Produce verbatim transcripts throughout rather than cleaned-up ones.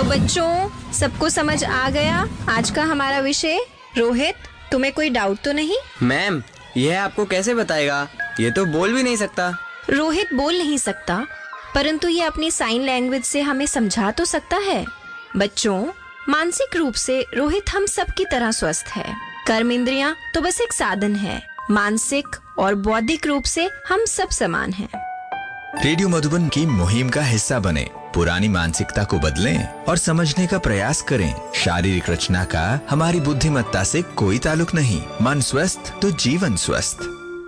बच्चों, सबको समझ आ गया आज का हमारा विषय? रोहित, तुम्हें कोई डाउट तो नहीं? मैम, यह आपको कैसे बताएगा? ये तो बोल भी नहीं सकता। रोहित बोल नहीं सकता, परंतु ये अपनी साइन लैंग्वेज से हमें समझा तो सकता है। बच्चों, मानसिक रूप से रोहित हम सब की तरह स्वस्थ है। कर्म इंद्रियां तो बस एक साधन है। मानसिक और बौद्धिक रूप से हम सब समान हैं। रेडियो मधुबन की मुहिम का हिस्सा बने, पुरानी मानसिकता को बदलें और समझने का प्रयास करें। शारीरिक रचना का हमारी बुद्धिमत्ता से कोई ताल्लुक नहीं। मन स्वस्थ तो जीवन स्वस्थ।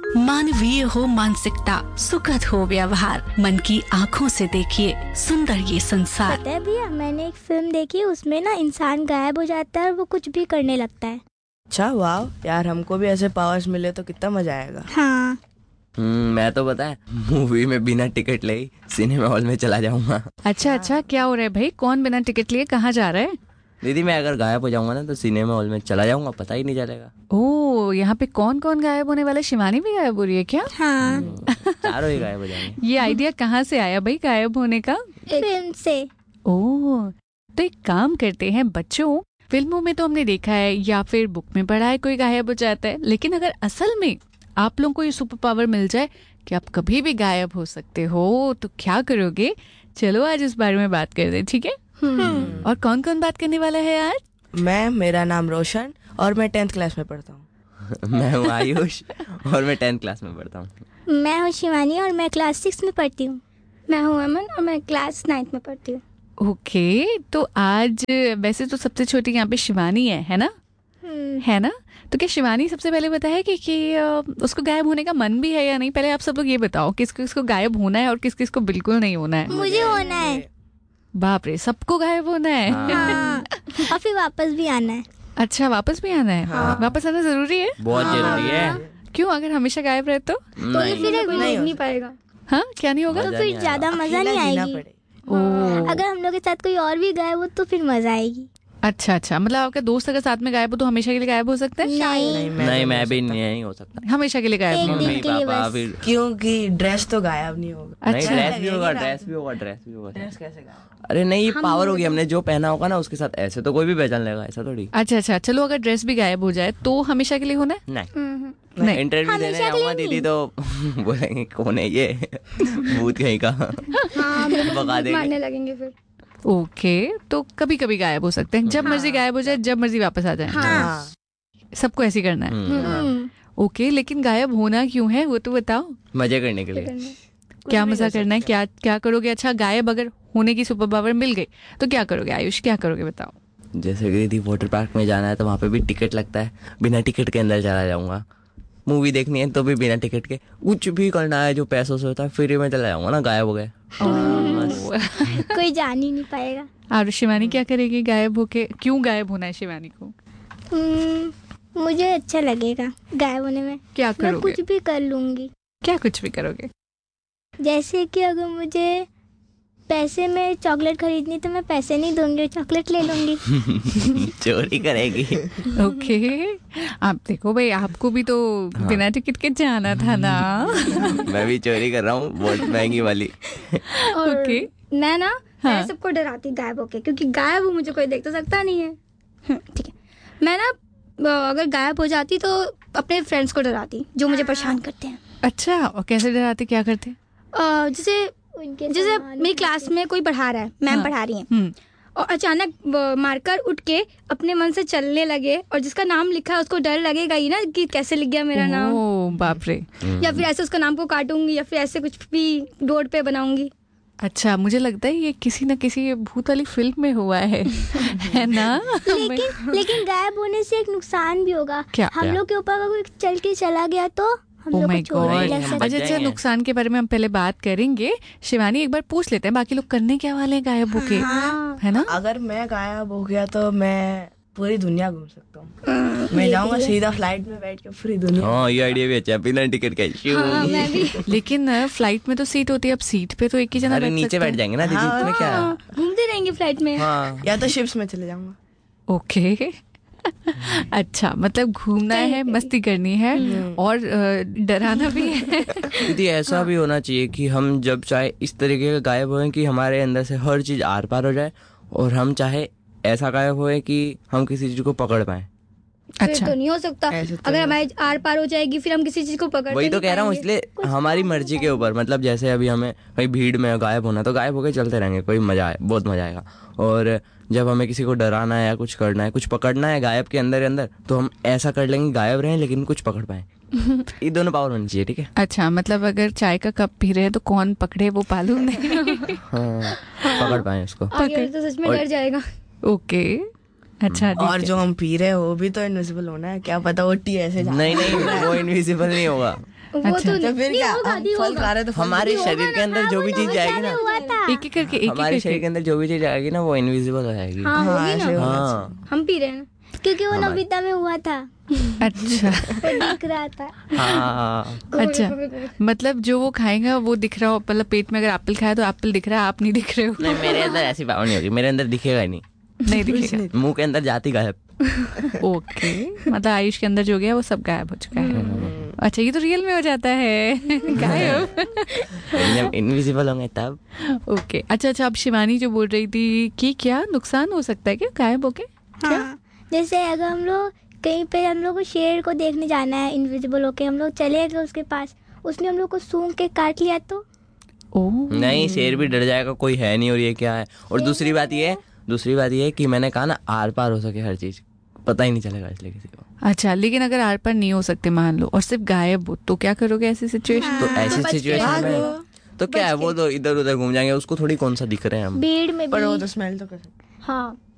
मानवीय हो मानसिकता, सुखद हो व्यवहार, मन की आँखों से देखिए सुंदर ये संसार। पता है भैया, मैंने एक फिल्म देखी, उसमें ना इंसान गायब हो जाता है और वो कुछ भी करने लगता है। अच्छा, वाह यार, हमको भी ऐसे पावर्स मिले तो कितना मजा आएगा। हाँ। हम्म, मैं तो पता है मूवी में बिना टिकट ले सिनेमा हॉल में चला जाऊंगा। अच्छा अच्छा, क्या हो रहा है भाई? कौन बिना टिकट लिए कहाँ जा रहा है? दीदी, मैं अगर गायब हो जाऊंगा ना तो सिनेमा हॉल में चला जाऊंगा, पता ही नहीं चलेगा। ओह, यहाँ पे कौन कौन गायब होने वाला? शिवानी भी गायब हो रही है क्या? हाँ। चारों ही गायब हो जाएंगे। ये आइडिया कहाँ से आया भाई गायब होने का? फिल्म से। ओह, तो एक काम करते हैं बच्चों, फिल्मों में तो हमने देखा है या फिर बुक में पढ़ा है कोई गायब हो जाता है, लेकिन अगर असल में आप लोगों को ये सुपर पावर मिल जाए कि आप कभी भी गायब हो सकते हो, तो क्या करोगे? चलो आज इस बारे में बात करते हैं, ठीक है? और कौन कौन बात करने वाला है आज? मैं, मेरा नाम रोशन और मैं टेंथ क्लास में पढ़ता हूँ। मैं हूँ आयुष और मैं टेंथ क्लास में पढ़ता हूँ। मैं हूँ शिवानी और मैं क्लास सिक्स में पढ़ती हूँ। मैं हूँ अमन और मैं क्लास नाइन्थ में पढ़ती हूँ। ओके, तो आज वैसे तो सबसे छोटी यहाँ पे शिवानी है, है ना? है ना? तो क्या शिवानी सबसे पहले बताया कि, कि उसको गायब होने का मन भी है या नहीं? पहले आप सब लोग ये बताओ, किस किसको गायब होना है और किस किसको बिल्कुल नहीं होना है? मुझे होना है। बाप रे, सबको गायब होना है? हाँ। और फिर वापस भी आना है। अच्छा, वापस भी आना है? हाँ। वापस आना जरूरी है? बहुत जरूरी है। क्यों, अगर हमेशा गायब रहे तो? तो फिर नहीं, नहीं पाएगा। हाँ, क्या नहीं होगा? तो फिर ज्यादा मजा नहीं आएगी। अगर हम लोग के साथ कोई और भी गायब हो तो फिर मजा आएगी। अच्छा अच्छा, मतलब आपका दोस्त अगर साथ में गायब हो तो हमेशा के लिए गायब हो सकता है? नहीं, नहीं, नहीं, मैं भी नहीं हो सकता। हमेशा के लिए गायब एक हो? दिन के लिए बस। फिर क्योंकि ड्रेस तो गायब नहीं होगा। नहीं, अच्छा, ड्रेस भी होगा, ड्रेस भी होगा, ड्रेस भी होगा। ड्रेस कैसे गायब? अरे नहीं, ये पावर होगी, हमने जो पहना होगा ना उसके साथ, ऐसे तो कोई भी पहचान लेगा, ऐसा थोड़ी। अच्छा अच्छा, चलो अगर ड्रेस भी गायब हो जाए तो हमेशा के लिए होना है? नहीं, नहीं। इंटरव्यू देने जाऊंगा दीदी तो बोलेंगे कौन है ये, भूत कहीं का, बता देंगे, मारने लगेंगे फिर। ओके, तो कभी कभी गायब हो सकते हैं, जब मर्जी गायब हो जाए, जब मर्जी वापस आ जाए। हाँ। सबको ऐसे करना है? ओके, लेकिन गायब होना क्यों है वो तो बताओ। मजे करने के लिए। क्या मजा करना है? क्या क्या करोगे? अच्छा, गायब अगर होने की सुपर पावर मिल गई तो क्या करोगे आयुष? क्या करोगे बताओ? जैसे कि दीदी वाटर पार्क में जाना है तो वहाँ पे भी टिकट लगता है, बिना टिकट के अंदर चला जाऊंगा। मूवी देखनी है तो भी बिना टिकट के। कुछ भी करना है जो पैसों से होता है फ्री में चला जाऊंगा ना, गायब हो गए। कोई जान ही नहीं पाएगा। और शिवानी क्या करेगी गायब होके? क्यों गायब होना है शिवानी को? मुझे अच्छा लगेगा गायब होने में। क्या करोगे? मैं कुछ भी कर लूंगी। क्या कुछ भी करोगे? जैसे कि अगर मुझे पैसे में चॉकलेट खरीदनी तो मैं पैसे नहीं दूंगी, चॉकलेट ले लूंगी। चोरी करेगी। ओके, आप देखो भाई, आपको भी तो हाँ। बिना टिकट के जाना था ना। मैं भी चोरी कर रहा हूँ, बहुत महंगी वाली। और ओके। मैं ना हाँ। मैं सबको डराती गायब होके, क्योंकि गायब हो मुझे कोई देख तो सकता नहीं है। ठीक है, मैं ना अगर गायब हो जाती तो अपने फ्रेंड्स को डराती जो मुझे परेशान करते हैं। अच्छा, और कैसे डराते? क्या करते? जैसे जैसे मेरी क्लास में कोई पढ़ा रहा है, मैम हाँ। पढ़ा रही हैं, और अचानक मार्कर उठ के अपने मन से चलने लगे, और जिसका नाम लिखा है उसको डर लगेगा ही ना कि कैसे लिख गया मेरा नाम। ओह बाप रे। या फिर ऐसे उसका नाम को काटूंगी, या फिर ऐसे कुछ भी बोर्ड पे बनाऊंगी। अच्छा, मुझे लगता है ये किसी न किसी भूत वाली फिल्म में हुआ है। है ना? लेकिन लेकिन गायब होने से एक नुकसान भी होगा। क्या? हम लोग के ऊपर अगर कोई चल के चला गया तो हम ओह लोग माय को चोट गॉड। लग सकती है। अच्छा अच्छा, नुकसान के बारे में हम पहले बात करेंगे। शिवानी, एक बार पूछ लेते हैं बाकी लोग करने क्या वाले हैं गायब होके, है ना? अगर मैं गायब हो गया तो मैं पूरी दुनिया घूम सकता हूँ। मैं जाऊंगा सीधा फ्लाइट में बैठ के पूरी दुनिया। हाँ, ये आइडिया भी अच्छा है, बिना टिकट के। हाँ, मैं भी। लेकिन फ्लाइट में तो सीट होती है, अब सीट पे तो एक ही जना अरे बैठ नीचे सकता बैठ है। जाएंगे ना दीदी, इसमें क्या है? घूमते रहेंगे फ्लाइट में। हाँ, या तो शिप्स में चले जाऊंगा। ओके। अच्छा, मतलब घूमना है, मस्ती करनी है और डराना भी है। दीदी ऐसा भी होना चाहिए कि हम जब चाहे इस तरीके का गायब हों कि हमारे अंदर से हर चीज आर पार हो जाए और हम चाहे ऐसा गायब होए कि हम किसी चीज को पकड़ पाए। फिर अच्छा तो नहीं हो सकता। ऐसे तो अगर नहीं। हमारी आर पार हो जाएगी फिर हम किसी चीज को पकड़ वही तो तो नहीं कह रहा हूँ, पाएंगे। इसलिए हमारी मर्जी के ऊपर, मतलब जैसे अभी हमें कहीं भीड़ में गायब होना है तो गायब होके चलते रहेंगे, कोई मजा आए, बहुत मजा आएगा। और जब हमें किसी को डराना है या कुछ करना है, कुछ पकड़ना है गायब के अंदर अंदर, तो हम ऐसा कर लेंगे गायब रहें लेकिन कुछ पकड़ पाए। ये दोनों पावर होनी चाहिए, ठीक है। अच्छा, मतलब अगर चाय का कप पी रहे हैं तो कौन पकड़े वो मालूम नहीं। हाँ, पकड़ पाए उसको। आगे तो सच में और- डर जाएगा। ओके, अच्छा ठीक और है। जो हम पी रहे हैं वो भी तो इनविजिबल होना है, क्या पता वो टी ऐसे जा नहीं नहीं, वो इनविजिबल नहीं होगा। वो अच्छा, तो तो फिर नहीं क्या होगा, हम नहीं फल होगा। खा रहे तो फल हमारे भी शरीर के अंदर जो भी चीज जाएगी ना, एक एक करके, एक हमारे एक शरीर के करके। अंदर जो भी चीज आएगी ना वो इनविजिबल हो जाएगी। हाँ हाँ, होगी ऐसे ना। होना हाँ हम पी रहे हैं ना। क्योंकि वो हमारे- नविता में हुआ था, अच्छा वो दिख रहा था। हाँ अच्छा, मतलब जो वो खाएगा वो दिख रहा हो, मतलब पेट में अगर एप्पल खाया तो एप्पल दिख रहा है, आप नहीं दिख रहे हो। नहीं, मेरे अंदर ऐसी पावर नहीं होगी, मेरे अंदर दिखेगा ही नहीं, नहीं दिखेगा। मुंह के अंदर जाती गायब। ओके, मतलब आयुष के अंदर जो गया वो सब गायब हो चुका है। अच्छा, ये तो रियल में हो जाता है गायब। जब इनविजिबल होंगे तब। ओके, अच्छा अच्छा, अब शिवानी जो बोल रही थी कि क्या नुकसान हो सकता है क्या गायब होके? हाँ, जैसे अगर हम लोग कहीं पे हम लोग को शेर को देखने जाना है, इनविजिबल होके हम लोग चले गए उसके पास, उसने हम लोग को सूंघ के काट लिया तो ओह, नहीं, शेर भी डर जाएगा, कोई है नहीं और ये क्या है। और दूसरी बात ये है दूसरी बात ये है कि मैंने कहा ना आर पार हो सके हर चीज, पता ही नहीं चलेगा इसलिए किसी को। अच्छा, लेकिन अगर आर पार नहीं हो सकते मान लो और सिर्फ गायब हो तो क्या करोगे ऐसी सिचुएशन? तो ऐसी सिचुएशन में तो क्या है, वो तो इधर उधर घूम जाएंगे, उसको थोड़ी कौन सा दिख रहे हैं हम। भीड़ में पर वो भी। तो स्मेल तो कर सकते। हाँ,